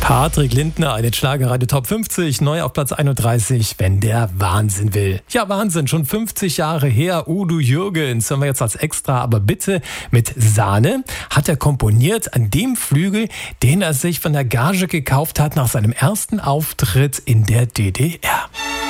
Patrick Lindner, eine Schlagerradio Top 50, neu auf Platz 31, wenn der Wahnsinn will. Ja, Wahnsinn, schon 50 Jahre her, Udo Jürgens, hören wir jetzt als Extra, aber bitte mit Sahne, hat er komponiert an dem Flügel, den er sich von der Gage gekauft hat nach seinem ersten Auftritt in der DDR.